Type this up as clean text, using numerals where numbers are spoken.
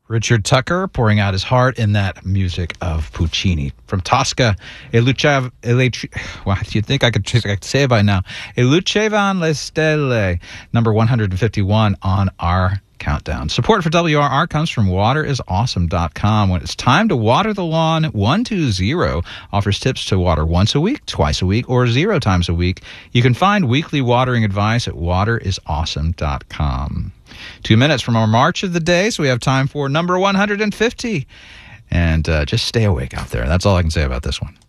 Richard Tucker pouring out his heart in that music of Puccini. From Tosca, you'd think I could say it by now. E lucevano le stelle, number 151 on our countdown. Support for WRR comes from waterisawesome.com. When it's time to water the lawn, 120 offers tips to water once a week, twice a week, or 0 times a week. You can find weekly watering advice at waterisawesome.com. 2 minutes from our march of the day, so we have time for number 150. And just stay awake out there. That's all I can say about this one.